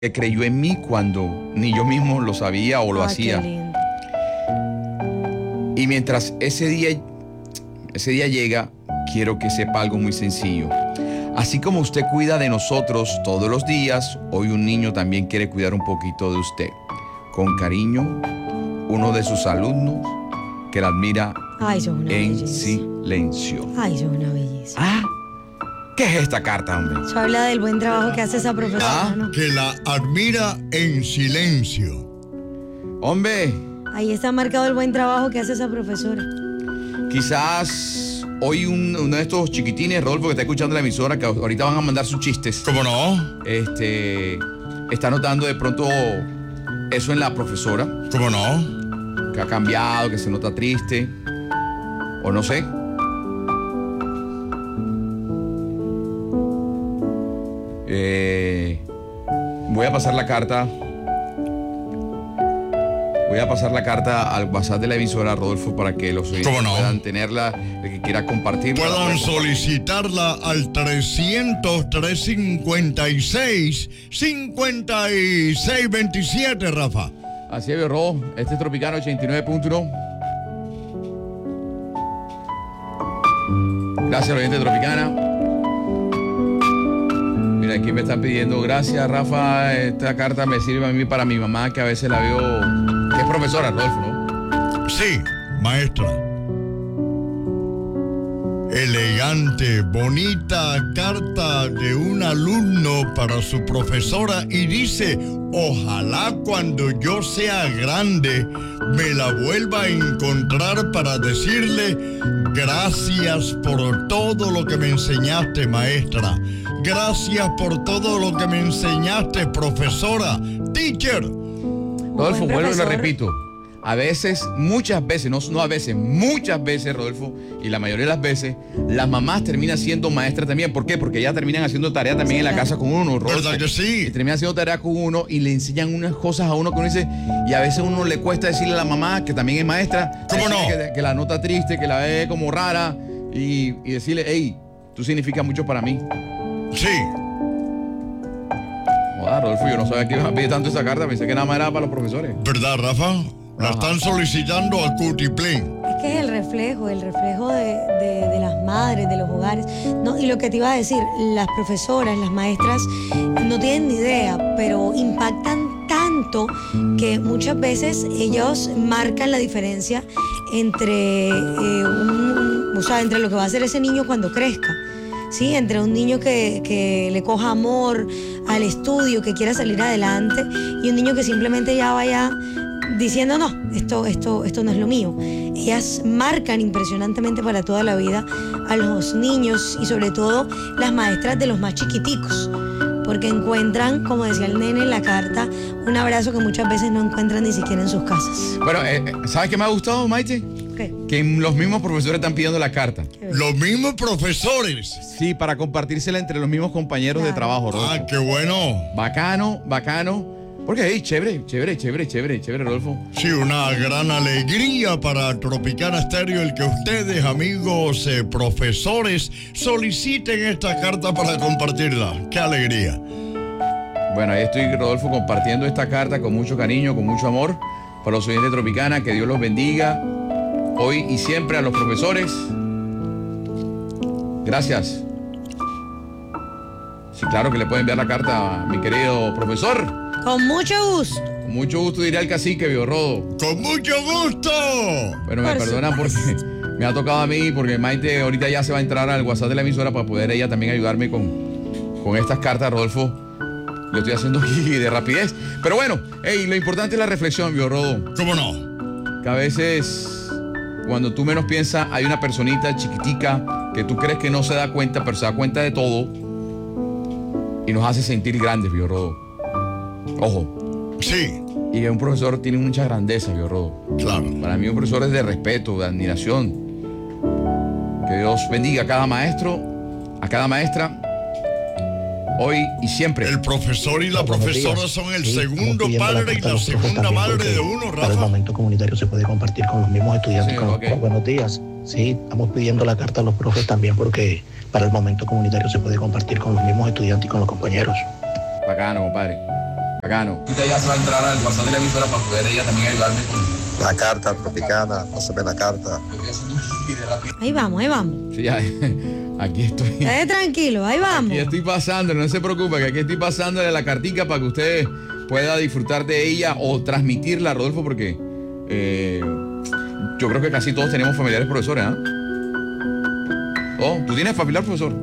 que creyó en mí cuando ni yo mismo lo sabía o lo hacía. Qué lindo. Y mientras ese día llega, quiero que sepa algo muy sencillo. Así como usted cuida de nosotros todos los días, hoy un niño también quiere cuidar un poquito de usted. Con cariño, uno de sus alumnos que la admira Ay, eso es una en belleza. silencio. Ay, eso es una belleza. Ah, ¿qué es esta carta, hombre? Eso habla del buen trabajo que hace esa profesora, ¿no? Que la admira en silencio. Hombre, Ahí está marcado el buen trabajo que hace esa profesora. quizás hoy uno de estos chiquitines, Rodolfo, que está escuchando la emisora, que ahorita van a mandar sus chistes, ¿Cómo no? está notando de pronto eso en la profesora, ¿Cómo no? que ha cambiado, que se nota triste, o no sé. Voy a pasar la carta. Voy a pasar la carta al WhatsApp de la emisora, Rodolfo, para que los oyentes ¿Cómo no? puedan tenerla, el que quiera compartirla. Puedan solicitarla al 300-356-5627, Rafa. Así es, Ro. Este es Tropicano 89.1. Gracias, oyente Tropicana. Mira, aquí me están pidiendo, gracias, Rafa. Esta carta me sirve a mí para mi mamá, que a veces la veo, que es profesora, Rodolfo, ¿no? Sí, maestra. Elegante, bonita carta de un alumno para su profesora y dice, ojalá cuando yo sea grande me la vuelva a encontrar para decirle gracias por todo lo que me enseñaste, maestra. Gracias por todo lo que me enseñaste, profesora. Teacher. Rodolfo, Buen vuelvo y lo profesor. repito. A veces, muchas veces, no a veces, muchas veces, Rodolfo, y la mayoría de las veces, las mamás terminan siendo maestras también. ¿Por qué? Porque ellas terminan haciendo tarea también en la casa con uno, Rodolfo. ¿Verdad que sí? Y terminan haciendo tarea con uno y le enseñan unas cosas a uno que uno dice, y a veces a uno le cuesta decirle a la mamá, que también es maestra, ¿Cómo no? que la nota triste, que la ve como rara, y decirle, hey, tú significas mucho para mí. Sí. Joder, Rodolfo, yo no sabía que iba a pedir tanto esa carta, pensé que nada más era para los profesores. ¿Verdad, Rafa? La Ajá. están solicitando al Cutiplén. Es que es el reflejo de las madres, de los hogares. No, y lo que te iba a decir, las profesoras, las maestras, no tienen ni idea, pero impactan tanto que muchas veces ellos marcan la diferencia entre, entre lo que va a hacer ese niño cuando crezca. Sí, entre un niño que le coja amor al estudio, que quiera salir adelante, y un niño que simplemente ya vaya diciendo, no, esto no es lo mío. Ellas marcan impresionantemente para toda la vida a los niños y sobre todo las maestras de los más chiquiticos, porque encuentran, como decía el nene en la carta, un abrazo que muchas veces no encuentran ni siquiera en sus casas. Bueno, ¿sabes qué me ha gustado, Maite? ¿Qué? Que los mismos profesores están pidiendo la carta. Los mismos profesores. Sí, para compartírsela entre los mismos compañeros de Claro. trabajo, Rodolfo. Ah, qué bueno. Bacano, bacano. Porque, hey, chévere, Rodolfo. Sí, una gran alegría para Tropicana Stereo el que ustedes, amigos profesores, soliciten esta carta para compartirla. ¡Qué alegría! Bueno, ahí estoy, Rodolfo, compartiendo esta carta con mucho cariño, con mucho amor para los oyentes de Tropicana. Que Dios los bendiga hoy y siempre a los profesores. Gracias. Sí, claro que le puede enviar la carta a mi querido profesor. Con mucho gusto. Con mucho gusto dirá el cacique, Biorrodo. ¡Con mucho gusto! Bueno, me Por perdonan porque me ha tocado a mí, porque Maite ahorita ya se va a entrar al WhatsApp de la emisora para poder ella también ayudarme con estas cartas, Rodolfo. Lo estoy haciendo aquí de rapidez. Pero bueno, hey, lo importante es la reflexión, Biorrodo. ¿Cómo no? Que a veces, cuando tú menos piensas, hay una personita chiquitica que tú crees que no se da cuenta, pero se da cuenta de todo y nos hace sentir grandes, Biorrodo. Ojo. Sí, Y un profesor tiene mucha grandeza, Biorrodo. claro. Para mí un profesor es de respeto, de admiración. Que Dios bendiga a cada maestro, a cada maestra, hoy y siempre. El profesor y la Buenos profesora días. son el Sí, segundo estamos pidiendo padre la y carta a la los profes segunda también, madre porque de uno, para el Rafa. momento comunitario se puede compartir con los mismos estudiantes. Sí, ok. Buenos días. Sí, estamos pidiendo la carta a los profes también porque para el momento comunitario se puede compartir con los mismos estudiantes y con los compañeros. Bacano, compadre. Bacano. Ahorita ya se va a entrar al WhatsApp de la emisora para poder ella también ayudarme con la carta tropicana, pásame la carta. Ahí vamos, ahí vamos. Sí, aquí estoy. Tranquilo, ahí vamos. Aquí estoy pasando, no se preocupe, que aquí estoy pasándole la cartica para que usted pueda disfrutar de ella o transmitirla, Rodolfo, porque yo creo que casi todos tenemos familiares profesores, ¿ah? Oh, ¿tú tienes familiar profesor?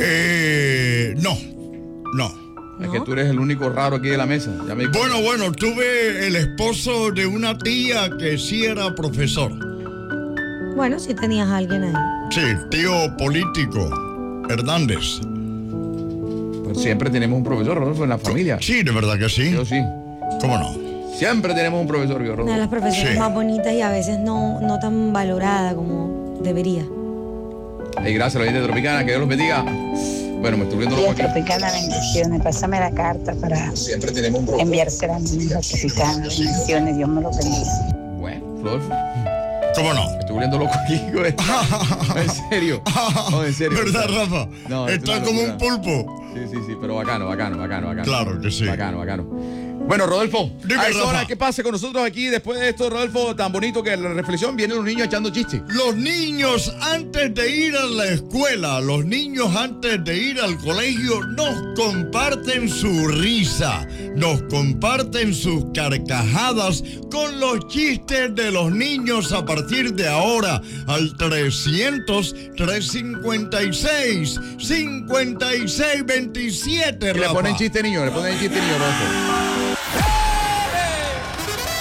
No. Es que tú eres el único raro aquí de la mesa. Ya me... Bueno, tuve el esposo de una tía que sí era profesor. Bueno, si tenías a alguien ahí. Sí, tío político, Hernández. Pues siempre tenemos un profesor, Rodolfo, en la familia. Sí, de verdad que sí. Yo sí. ¿Cómo no? Siempre tenemos un profesor, yo, Una de Rodolfo. las profesiones Sí. más bonitas y a veces no tan valorada como debería. Hey, gracias a la gente tropicana, que Dios los bendiga. Bueno, me estoy viendo Tía loco aquí. Tropicana, bendiciones. Pásame la carta para Siempre tenemos un profesor. enviársela a mi hijo Tropicana. Bendiciones, Dios me lo bendiga. Bueno, Rodolfo, ¿Cómo no? me estoy volviendo loco aquí, güey. En serio. No, en serio. ¿Verdad, Rafa? No, es Está una como locura. un pulpo. Sí, pero bacano. Claro que sí. Bacano. Bueno, Rodolfo, Dime, a esa hora, Rafa. ¿qué pasa con nosotros aquí después de esto, Rodolfo, tan bonito que la reflexión vienen los niños echando chistes? Los niños antes de ir a la escuela, los niños antes de ir al colegio nos comparten su risa, nos comparten sus carcajadas con los chistes de los niños a partir de ahora al 300-356-5627. Que le ponen chiste niño, Rodolfo.